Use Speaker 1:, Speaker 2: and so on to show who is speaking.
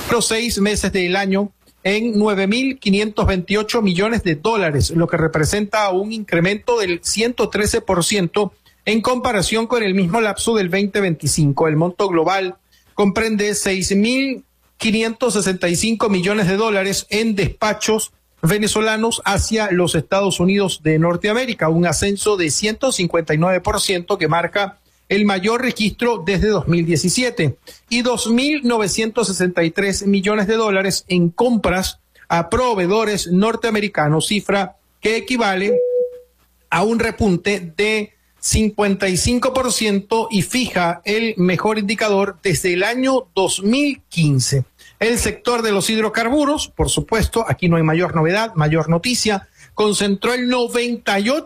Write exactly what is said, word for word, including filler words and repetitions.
Speaker 1: los seis meses del año en nueve mil quinientos veintiocho millones de dólares, lo que representa un incremento del ciento trece por ciento en comparación con el mismo lapso del veinte veinticinco. El monto global comprende seis mil quinientos sesenta y cinco millones de dólares en despachos venezolanos hacia los Estados Unidos de Norteamérica, un ascenso de ciento cincuenta y nueve por ciento que marca el mayor registro desde dos mil diecisiete, y dos mil novecientos sesenta y tres millones de dólares en compras a proveedores norteamericanos, cifra que equivale a un repunte de cincuenta y cinco por ciento y fija el mejor indicador desde el año dos mil quince. El sector de los hidrocarburos, por supuesto, aquí no hay mayor novedad, mayor noticia, concentró el noventa y ocho